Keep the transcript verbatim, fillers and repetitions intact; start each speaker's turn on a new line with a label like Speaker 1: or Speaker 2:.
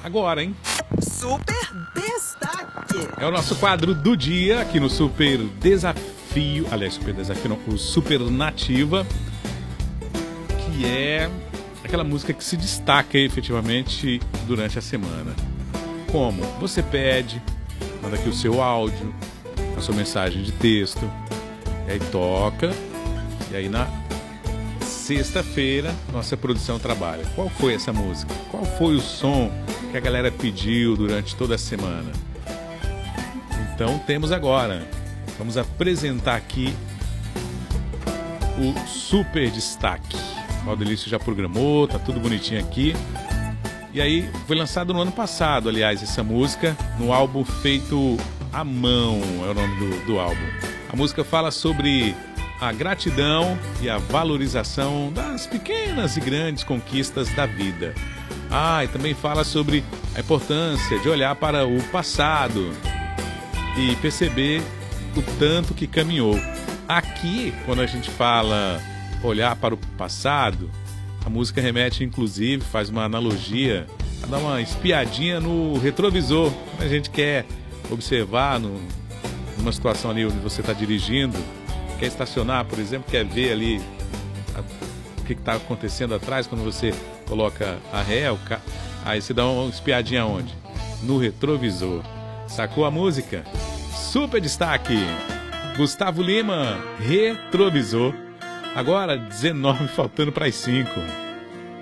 Speaker 1: agora, hein?
Speaker 2: Super Destaque!
Speaker 1: É o nosso quadro do dia aqui no Super Desafio, aliás, Super Desafio não, o Super Nativa, que é aquela música que se destaca efetivamente durante a semana. Como? Você pede, manda aqui o seu áudio, a sua mensagem de texto, e aí toca, e aí na sexta-feira nossa produção trabalha. Qual foi essa música? Qual foi o som que a galera pediu durante toda a semana? Então temos agora, vamos apresentar aqui o Super Destaque. O Aldelício já programou, tá tudo bonitinho aqui. E aí foi lançado no ano passado, aliás, essa música, no álbum Feito à Mão, é o nome do, do álbum. A música fala sobre a gratidão e a valorização das pequenas e grandes conquistas da vida. Ah, e também fala sobre a importância de olhar para o passado e perceber o tanto que caminhou. Aqui, quando a gente fala olhar para o passado, a música remete, inclusive, faz uma analogia, a dar uma espiadinha no retrovisor. Quando a gente quer observar no, numa situação ali onde você está dirigindo, quer estacionar, por exemplo, quer ver ali a, o que está acontecendo atrás, quando você coloca a ré, o ca... aí você dá uma espiadinha onde? No retrovisor. Sacou a música? Super Destaque! Gustavo Lima, Retrovisor. Agora, dezenove faltando para as cinco.